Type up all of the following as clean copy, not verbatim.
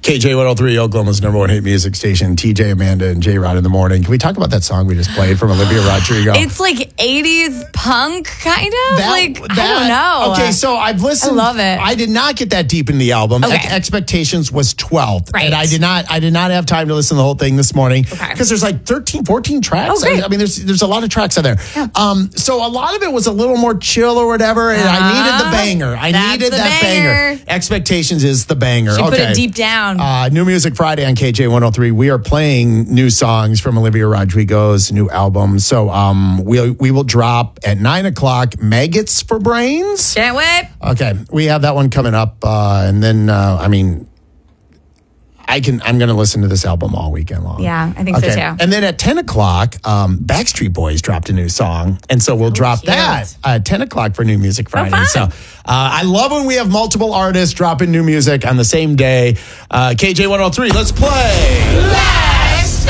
KJ103, Oklahoma's number one hit music station. TJ, Amanda, and J-Rod in the morning. Can we talk about that song we just played from Olivia Rodrigo? It's like 80s punk, kind of. I don't know. Okay, so I've listened. I love it. I did not get that deep in the album. Okay. Expectations was 12th. Right. And I did not have time to listen to the whole thing this morning. Okay. Because there's like 13, 14 tracks. Oh, great. I mean, there's a lot of tracks on there. Yeah. So a lot of it was a little more chill or whatever, and I needed the banger. I needed that banger. Expectations is the banger. She put it deep down. New Music Friday on KJ103. We are playing new songs from Olivia Rodrigo's new album. So we will drop at 9 o'clock, Maggots for Brains. Can't wait. Okay, we have that one coming up. And then, I'm going to listen to this album all weekend long. Yeah, I think so too. And then at 10 o'clock, Backstreet Boys dropped a new song. And so we'll drop cute. that at 10 o'clock for New Music Friday. fun. So I love when we have multiple artists dropping new music on the same day. KJ103, let's play. Last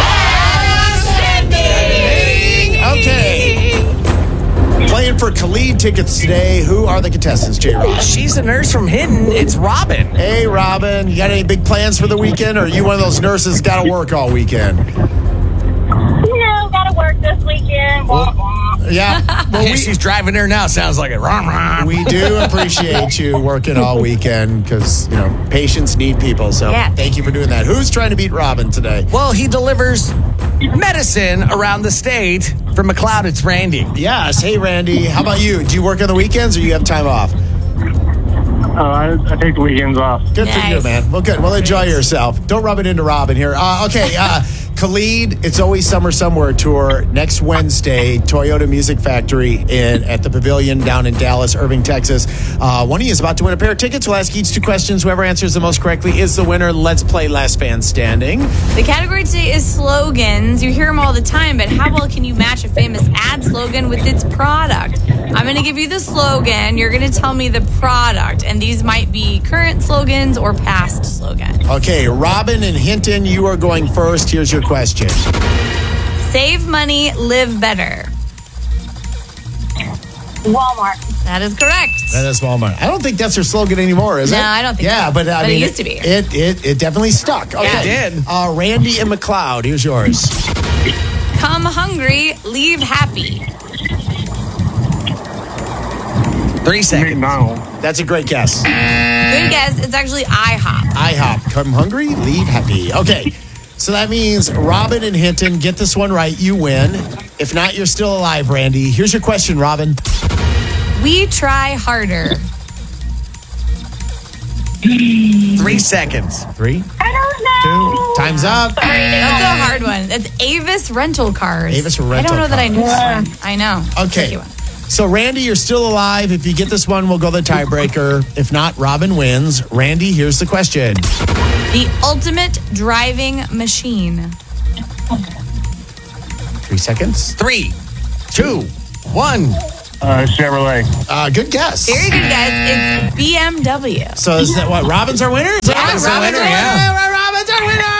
Okay. Playing for Khalid tickets today. Who are the contestants, J-Rod? She's a nurse from Hinton. It's Robin. Hey, Robin, you got any big plans for the weekend, or are you one of those nurses got to work all weekend? No, gotta work this weekend. Wah, wah. Yeah. Well, She's driving there now. Sounds like it. we do appreciate you working all weekend because, patients need people. So Yeah. Thank you for doing that. Who's trying to beat Robin today? Well, he delivers medicine around the state. From McLeod, it's Randy. Yes. Hey, Randy. How about you? Do you work on the weekends or you have time off? I take the weekends off. Good for you, Nice. man. Well, good. Well, enjoy yourself. Don't rub it into Robin here. Khalid, It's Always Summer Somewhere tour next Wednesday, Toyota Music Factory at the Pavilion down in Dallas, Irving, Texas. One of you is about to win a pair of tickets. We'll ask each two questions. Whoever answers the most correctly is the winner. Let's play Last Man Standing. The category today is slogans. You hear them all the time, but how well can you match a famous ad slogan with its product? I'm going to give you the slogan. You're going to tell me the product, and these might be current slogans or past slogans. Okay, Robin and Hinton, you are going first. Here's your question. Save money, live better. Walmart. That is correct. That is Walmart. I don't think that's their slogan anymore, is it? No, I don't think Yeah, so. but I But it mean, used to be. It definitely stuck. Okay. It did. Randy and McLeod, here's yours. Come hungry, leave happy. 3 seconds. McDonald's. That's a great guess. Good guess. It's actually IHOP. IHOP. Come hungry, leave happy. Okay. So that means Robin and Hinton get this one right. You win. If not, you're still alive, Randy. Here's your question, Robin. We try harder. 3 seconds. 3, I don't know. 2, time's up. That's a hard one. That's Avis Rental Cars. Avis I Rental don't know that I knew Cars. that one. I know. Okay. Tricky one. So, Randy, you're still alive. If you get this one, we'll go the tiebreaker. If not, Robin wins. Randy, here's the question. The ultimate driving machine. 3 seconds. 3, 2, 1. Chevrolet. Good guess. Very good, guys. It's BMW. So is that what? Robin's our winner? Robin's our winner, yeah. Robin's our winner!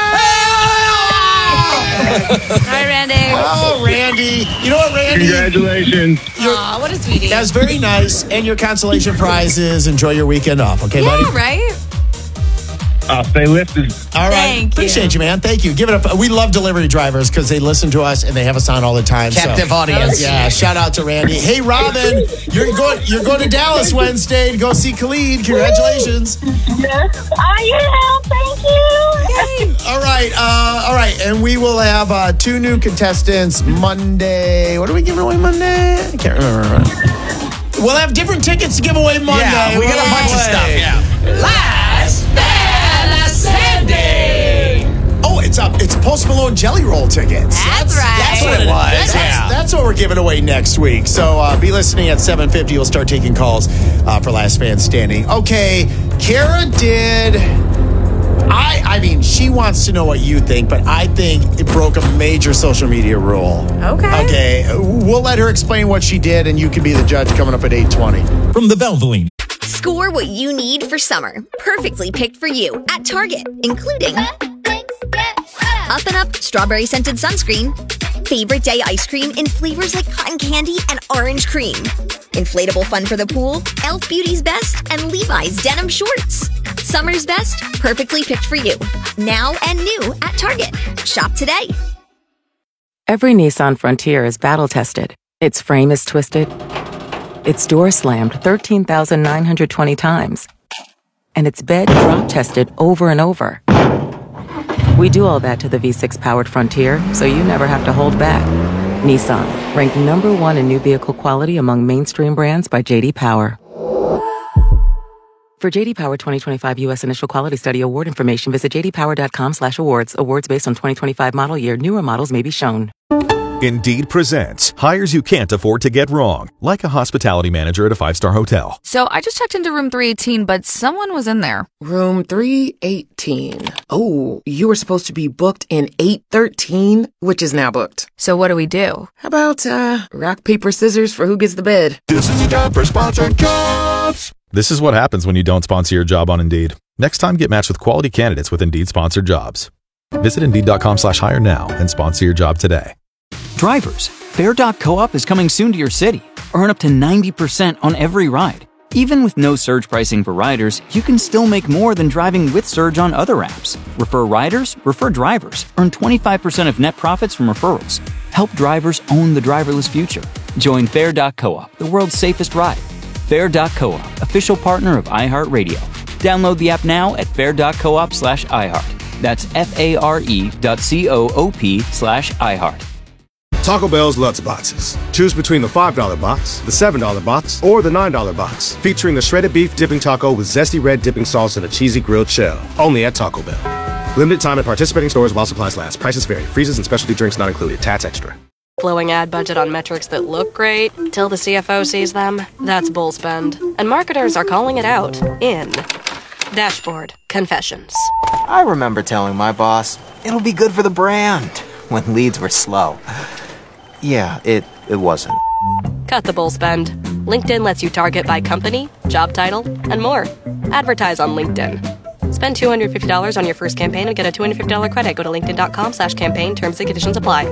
Hi, Randy. Oh, Randy. You know what, Randy? Congratulations. Aw, what a sweetie. That was very nice. And your consolation prize is enjoy your weekend off. Okay, buddy? Yeah, right? Stay lifted. All right. Thank you. Appreciate you, man. Thank you. Give it up. We love delivery drivers because they listen to us and they have us on all the time. Captive audience. Yeah, shout out to Randy. Hey, Robin, you're going to Dallas Wednesday to go see Khalid. Congratulations. Yes, I am. Thank you. All right. And we will have 2 new contestants Monday. What are we giving away Monday? I can't remember. We'll have different tickets to give away Monday. Yeah, we got a bunch of stuff. Yeah. Last Man Standing. Oh, it's Post Malone Jelly Roll tickets. That's right. That's what it was. That's what we're giving away next week. So be listening at 7:50. We'll start taking calls for Last Man Standing. Okay, Kara did. I mean, she wants to know what you think, but I think it broke a major social media rule. Okay. Okay, we'll let her explain what she did, and you can be the judge coming up at 8:20. From the Valvoline. Score what you need for summer. Perfectly picked for you at Target, including Up and Up Strawberry Scented Sunscreen, Favorite Day Ice Cream in flavors like cotton candy and orange cream, Inflatable Fun for the Pool, Elf Beauty's Best, and Levi's Denim Shorts. Summer's best, perfectly picked for you. Now and new at Target. Shop today. Every Nissan Frontier is battle-tested. Its frame is twisted. Its door slammed 13,920 times. And its bed drop-tested over and over. We do all that to the V6-powered Frontier, so you never have to hold back. Nissan, ranked #1 in new vehicle quality among mainstream brands by J.D. Power. For J.D. Power 2025 U.S. Initial Quality Study Award information, visit jdpower.com/awards. Awards based on 2025 model year. Newer models may be shown. Indeed presents hires you can't afford to get wrong, like a hospitality manager at a 5-star hotel. So I just checked into room 318, but someone was in there. Room 318. Oh, you were supposed to be booked in 813, which is now booked. So what do we do? How about, rock, paper, scissors for who gets the bed? This is the time for sponsored jobs. This is what happens when you don't sponsor your job on Indeed. Next time, get matched with quality candidates with Indeed sponsored jobs. Visit Indeed.com/hire now and sponsor your job today. Drivers, Fare.coop is coming soon to your city. Earn up to 90% on every ride. Even with no surge pricing for riders, you can still make more than driving with surge on other apps. Refer riders, refer drivers. Earn 25% of net profits from referrals. Help drivers own the driverless future. Join Fare.coop, the world's safest ride. Fare.coop, official partner of iHeartRadio. Download the app now at fare.coop/iHeart. That's FARE.coop/iHeart. Taco Bell's Lutz Boxes. Choose between the $5 box, the $7 box, or the $9 box. Featuring the shredded beef dipping taco with zesty red dipping sauce and a cheesy grilled shell. Only at Taco Bell. Limited time at participating stores while supplies last. Prices vary. Freezes and specialty drinks not included. Tax extra. Flowing ad budget on metrics that look great till the CFO sees them. That's bull spend. And marketers are calling it out in Dashboard Confessions. I remember telling my boss, it'll be good for the brand, when leads were slow. Yeah, it wasn't. Cut the bull spend. LinkedIn lets you target by company, job title, and more. Advertise on LinkedIn. Spend $250 on your first campaign and get a $250 credit. Go to linkedin.com/campaign. Terms and conditions apply.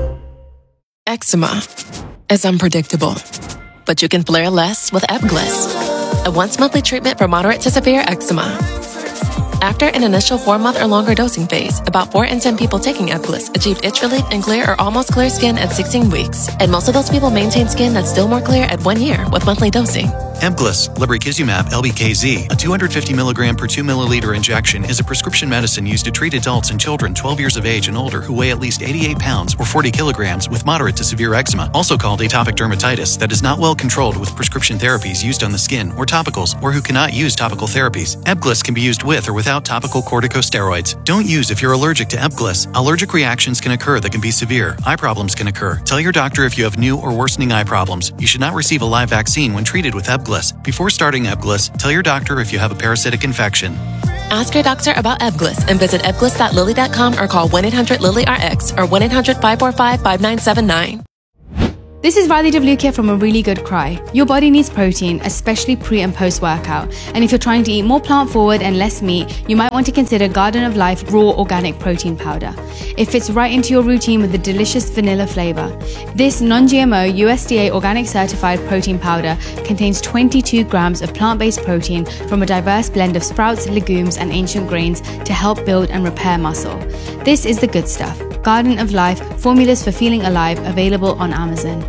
Eczema is unpredictable, but you can flare less with Ebglyss, a once-monthly treatment for moderate to severe eczema. After an initial 4-month or longer dosing phase, about 4 in 10 people taking Ebglyss achieved itch relief and clear or almost clear skin at 16 weeks. And most of those people maintain skin that's still more clear at 1 year with monthly dosing. Ebglyss, lebrikizumab LBKZ, a 250 milligram per 2 milliliter injection, is a prescription medicine used to treat adults and children 12 years of age and older who weigh at least 88 pounds or 40 kilograms with moderate to severe eczema, also called atopic dermatitis, that is not well controlled with prescription therapies used on the skin or topicals, or who cannot use topical therapies. Ebglyss can be used with or without topical corticosteroids. Don't use if you're allergic to Ebglyss. Allergic reactions can occur that can be severe. Eye problems can occur. Tell your doctor if you have new or worsening eye problems. You should not receive a live vaccine when treated with Ebglyss. Before starting Ebglyss, tell your doctor if you have a parasitic infection. Ask your doctor about Ebglyss and visit ebglyss.lilly.com or call 1-800-LILY-RX or 1-800-545-5979. This is Riley Devlukia from A Really Good Cry. Your body needs protein, especially pre and post workout. And if you're trying to eat more plant forward and less meat, you might want to consider Garden of Life Raw Organic Protein Powder. It fits right into your routine with a delicious vanilla flavor. This non-GMO USDA organic certified protein powder contains 22 grams of plant-based protein from a diverse blend of sprouts, legumes, and ancient grains to help build and repair muscle. This is the good stuff. Garden of Life, formulas for feeling alive, available on Amazon.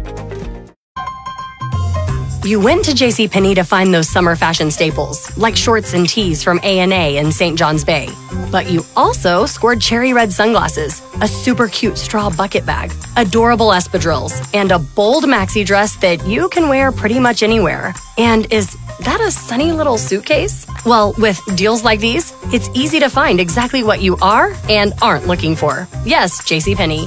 You went to JCPenney to find those summer fashion staples, like shorts and tees from A&A in St. John's Bay. But you also scored cherry red sunglasses, a super cute straw bucket bag, adorable espadrilles, and a bold maxi dress that you can wear pretty much anywhere. And is that a sunny little suitcase? Well, with deals like these, it's easy to find exactly what you are and aren't looking for. Yes, JCPenney.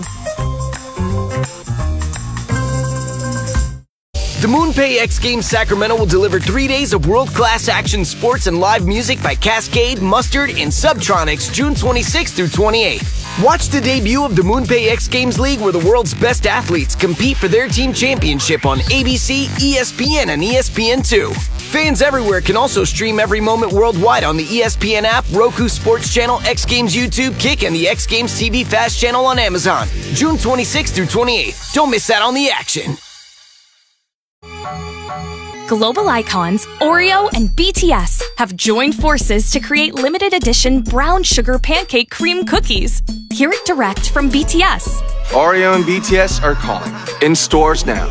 The MoonPay X Games Sacramento will deliver 3 days of world-class action sports and live music by Cascade, Mustard, and Subtronics June 26th through 28th. Watch the debut of the MoonPay X Games League, where the world's best athletes compete for their team championship on ABC, ESPN, and ESPN2. Fans everywhere can also stream every moment worldwide on the ESPN app, Roku Sports Channel, X Games YouTube, Kick, and the X Games TV Fast Channel on Amazon. June 26th through 28th. Don't miss out on the action. Global icons Oreo and BTS have joined forces to create limited edition brown sugar pancake cream cookies. Hear it direct from BTS. Oreo and BTS are calling. In stores now.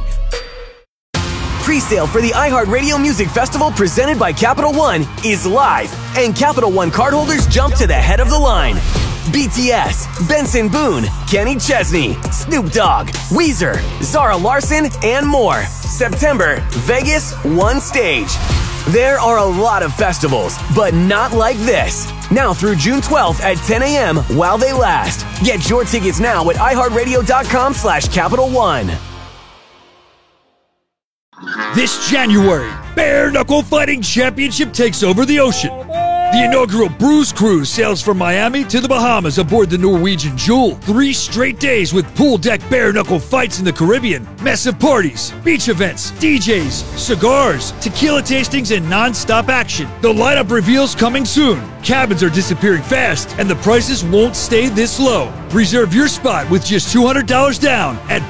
Pre-sale for the iHeartRadio Music Festival presented by Capital One is live, and Capital One cardholders jump to the head of the line. BTS, Benson Boone, Kenny Chesney, Snoop Dogg, Weezer, Zara Larsson, and more. September, Vegas, one stage. There are a lot of festivals, but not like this. Now through June 12th at 10 a.m. while they last. Get your tickets now at iHeartRadio.com/Capital One. This January, Bare Knuckle Fighting Championship takes over the ocean. The inaugural Bruise Cruise sails from Miami to the Bahamas aboard the Norwegian Jewel. 3 straight days with pool deck bare knuckle fights in the Caribbean, massive parties, beach events, DJs, cigars, tequila tastings, and non-stop action. The lineup reveals coming soon. Cabins are disappearing fast, and the prices won't stay this low. Reserve your spot with just $200 down at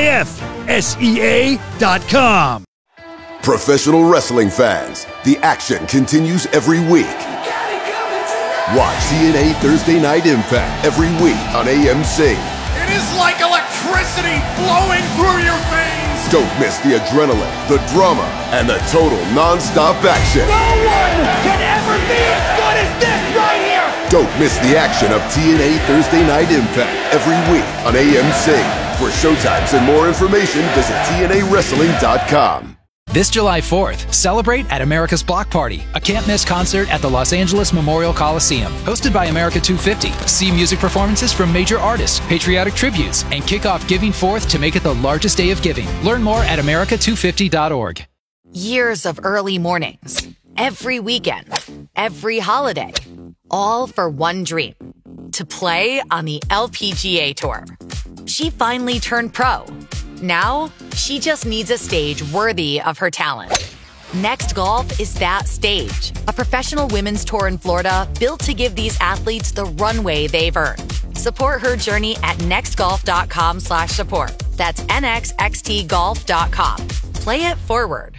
BKFSEA.com. Professional wrestling fans, the action continues every week. Watch TNA Thursday Night Impact every week on AMC. It is like electricity flowing through your veins. Don't miss the adrenaline, the drama, and the total non-stop action. No one can ever be as good as this right here. Don't miss the action of TNA Thursday Night Impact every week on AMC. For showtimes and more information, visit TNAWrestling.com. This July 4th, celebrate at America's Block Party, a can't-miss concert at the Los Angeles Memorial Coliseum. Hosted by America 250. See music performances from major artists, patriotic tributes, and kick off Giving Forth to make it the largest day of giving. Learn more at America250.org. Years of early mornings, every weekend, every holiday, all for one dream, to play on the LPGA Tour. She finally turned pro. Now, she just needs a stage worthy of her talent. Next Golf is that stage. A professional women's tour in Florida built to give these athletes the runway they've earned. Support her journey at nextgolf.com/support. That's nxxtgolf.com. Play it forward.